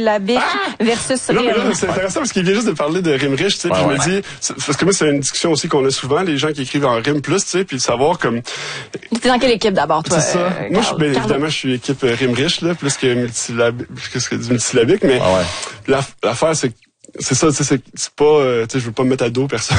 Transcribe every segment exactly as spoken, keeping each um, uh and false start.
multisyllabique ah! versus non, rime. mais là, c'est intéressant parce qu'il vient juste de parler de rime riche, tu sais, ouais, puis ouais. je me dis, parce que moi, c'est une discussion aussi qu'on a souvent, les gens qui écrivent en rime plus, tu sais, puis de savoir comme... T'es dans quelle équipe d'abord, toi? C'est ça. Euh, moi, je, ben, Carlo? évidemment, je suis équipe euh, rime riche, là, plus que multisyllabique, plus que du multisyllabique, mais Ah ouais. la, l'affaire, c'est que c'est ça, tu sais, c'est, c'est pas, euh, tu sais, je veux pas me mettre à dos personne.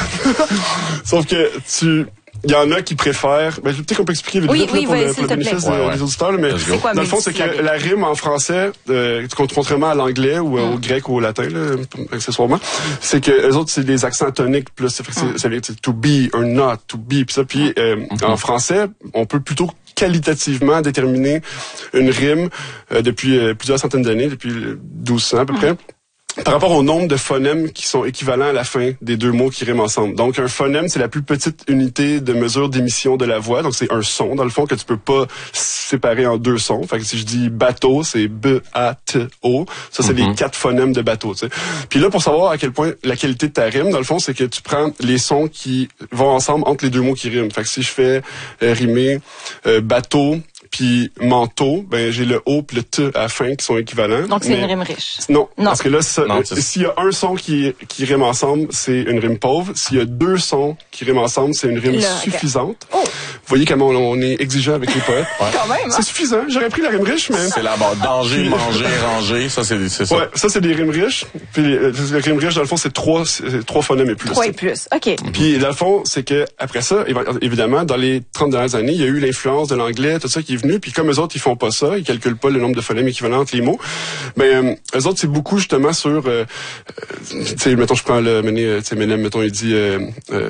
Sauf que tu, il y en a qui préfèrent, ben, peut-être qu'on peut expliquer vite, oui, vite, oui, là, pour, oui, le, pour le bénéfice ouais, ouais. des auditeurs, là, mais c'est quoi, dans le fond, c'est que multisyllabique? la rime en français, euh, contrairement à l'anglais ou mm. au grec ou au latin, là, accessoirement, c'est que les autres, c'est des accents toniques plus, ça, mm. ça veut dire to be or not, to be, pis ça, puis euh, mm-hmm. en français, on peut plutôt qualitativement déterminer une rime euh, depuis euh, plusieurs centaines d'années, depuis douze cents à peu près, par rapport au nombre de phonèmes qui sont équivalents à la fin des deux mots qui riment ensemble. Donc, un phonème, c'est la plus petite unité de mesure d'émission de la voix. Donc, c'est un son, dans le fond, que tu peux pas séparer en deux sons. Fait que si je dis bateau, c'est B A T O. Ça, c'est mm-hmm. les quatre phonèmes de bateau, tu sais. Puis là, pour savoir à quel point la qualité de ta rime, dans le fond, c'est que tu prends les sons qui vont ensemble entre les deux mots qui riment. Fait que si je fais euh, rimer euh, bateau puis manteau, ben j'ai le O puis le T à la fin qui sont équivalents. Donc, c'est mais... une rime riche. Non, non. parce que là, ça, non, euh, s'il y a un son qui, qui rime ensemble, c'est une rime pauvre. S'il y a deux sons qui riment ensemble, c'est une rime là, suffisante. Okay. Oh. Vous voyez comment on, on est exigeant avec les poètes. Ouais. Quand même, hein? C'est suffisant. J'aurais pris la rime riche, mais... C'est là-bas. Danger, manger, ranger, ça, c'est, c'est ça. Ouais, ça, c'est des rimes riches. Puis les, les rimes riches, dans le fond, c'est trois, c'est trois phonèmes et plus. Trois et plus, OK. Mm-hmm. Puis, dans le fond, c'est que après ça, évidemment, dans les trente dernières années, il y a eu l'influence de l'anglais, tout ça qui est venu. Puis comme eux autres, ils font pas ça, ils calculent pas le nombre de phonèmes équivalents entre les mots. Ben, euh, eux autres, c'est beaucoup justement sur, euh, euh, tu sais, mettons, je prends le, tu sais, Menem, mettons, il dit, euh, euh,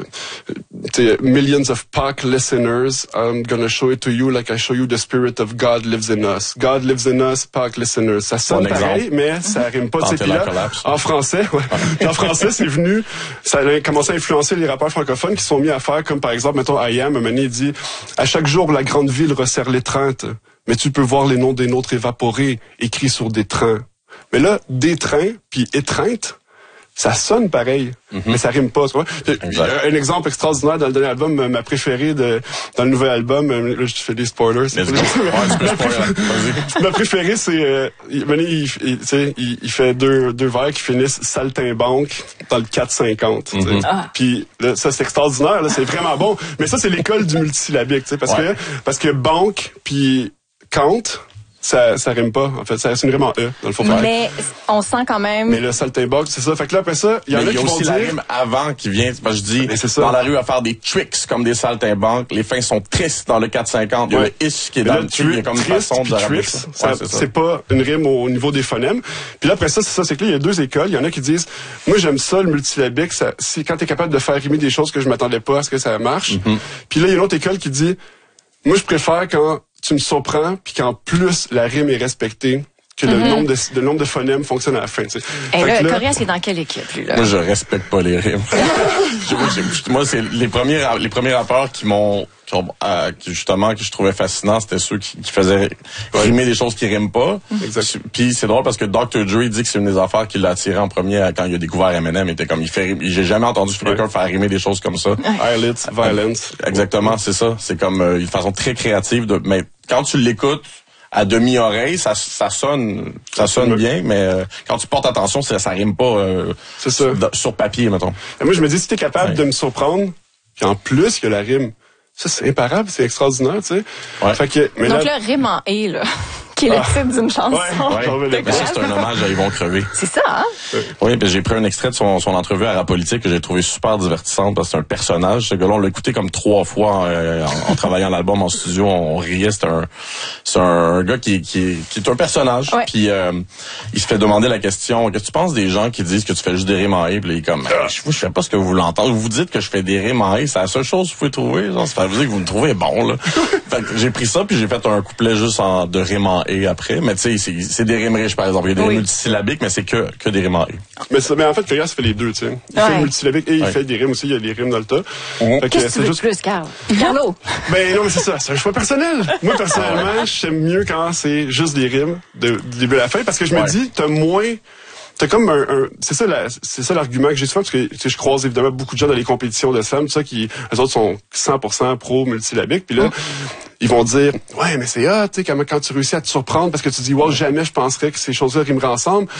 tu sais, millions of P A C listeners, I'm gonna show it to you like I show you the spirit of God lives in us. God lives in us, P A C listeners. Ça sonne pareil, mais ça rime pas. Tu sais, là, en français, ouais. En français, c'est venu, ça a commencé à influencer les rappeurs francophones qui sont mis à faire comme par exemple, mettons, I Am, un moment, il dit, à chaque jour, la grande ville resserre l'étreinte. Mais tu peux voir les noms des nôtres évaporés, écrits sur des trains. Mais là, des trains, puis étreinte, ça sonne pareil, mm-hmm. mais ça rime pas. Tu vois? Un exemple extraordinaire dans le dernier album, ma préférée de, dans le nouvel album, là, je te fais des spoilers. C'est ouais, tu peux spoiler. Vas-y. Ma préférée, c'est, euh, il, il, il, il, il fait deux, deux vers qui finissent saltimbanque dans le quatre cinquante. Mm-hmm. Ah. Puis là, ça, c'est extraordinaire, là, c'est vraiment bon. Mais ça, c'est l'école du multisyllabique, tu sais, parce ouais. que, parce que banque, puis Kant, ça, ça rime pas. En fait, ça reste une rime en E, dans le fond. Mais on sent quand même... Mais le saltimbanque, c'est ça. Fait que là, après ça, il y en a qui vont dire... il y a aussi la rime avant qui vient. Je dis, c'est dans la rue, à faire des tricks comme des saltimbanques. Les fins sont tristes dans le quatre cinquante. Il y a ouais. le ish qui est dans le truc. Il y a comme une façon de rappeler ça. ça, ouais, c'est, ça. C'est pas une rime au niveau des phonèmes. Puis là, après ça, c'est ça. C'est que là, il y a deux écoles. Il y en a qui disent, moi, j'aime ça, le multisyllabique. Ça, si, quand t'es capable de faire rimer des choses que je m'attendais pas à ce que ça marche. Mm-hmm. Puis là, il y a une autre école qui dit, moi, je préfère quand tu me surprends, puis qu'en plus, la rime est respectée, que mm-hmm. le nombre de, le nombre de phonèmes fonctionne à la fin. Tu sais. Et là, là Coréa, c'est dans quelle équipe, lui, là? Moi, je respecte pas les rimes. Moi, c'est les premiers, les premiers rappeurs qui m'ont, qui ont, euh, qui, justement, que je trouvais fascinant, c'était ceux qui, qui faisaient rimer des choses qui riment pas. Mm-hmm. Puis c'est drôle parce que docteur Dre dit que c'est une des affaires qui l'a attiré en premier quand il a découvert Eminem. Il était comme, il fait, j'ai jamais entendu quelqu'un ouais. faire rimer des choses comme ça. Eyelids, violence. Exactement, c'est ça. C'est comme euh, une façon très créative de, mais quand tu l'écoutes, à demi-oreille, ça, ça sonne, ça sonne bien, mais euh, quand tu portes attention, ça, ça rime pas euh, c'est ça. Sur, sur papier, mettons. Et moi, je me dis, si t'es capable ouais. de me surprendre, puis en plus, il y a la rime, ça, c'est imparable, c'est extraordinaire, tu sais. Ouais. Fait que, mais donc là, là, rime en « et », là, qui est le ah. titre d'une chanson. Ouais, ouais. Mais ça, c'est un hommage à Ils vont crever. C'est ça, hein? Oui, ben j'ai pris un extrait de son, son entrevue à Rap Politique que j'ai trouvé super divertissante parce que c'est un personnage. Ce gars-là, on l'a écouté comme trois fois euh, en, en travaillant l'album en studio. On riait. C'est un, c'est un gars qui, qui, qui est un personnage. Ouais. Puis euh, il se fait demander la question, qu'est-ce que tu penses des gens qui disent que tu fais juste des rimes en « et », puis il est comme, je, je sais pas ce que vous l'entendez. Vous dites que je fais des rimes en « et », c'est la seule chose que vous pouvez trouver. Genre, ça veut dire que vous me trouvez bon, là. Fait que j'ai pris ça, puis j'ai fait un couplet juste en, de rimes en « et » après. Mais tu sais, c'est, c'est des rimes riches, par exemple. Il y a des oui. rimes multisyllabiques, mais c'est que, que des rimes en « et ». Mais, ça, mais en fait, Coréa, ça fait les deux, tu sais. Il ouais. fait le multisyllabique et il ouais. fait des rimes aussi. Il y a des rimes dans le tas. Mmh. Fait que, Qu'est-ce que tu veux juste... plus, Carl? Carlo? Ben non, mais c'est ça. C'est un choix personnel. Moi, personnellement, j'aime mieux quand c'est juste des rimes de, du début à la fin parce que je me ouais. dis, t'as moins... T'as comme un, un c'est ça la, c'est ça l'argument que j'ai souvent parce que tu sais, je croise évidemment beaucoup de gens dans les compétitions de slam, tout ça qui eux autres sont cent pour cent pro multisyllabique puis là mmh. ils vont dire ouais mais c'est ah tu sais quand, quand tu réussis à te surprendre parce que tu dis wow jamais je penserais que ces choses-là rimeraient ensemble.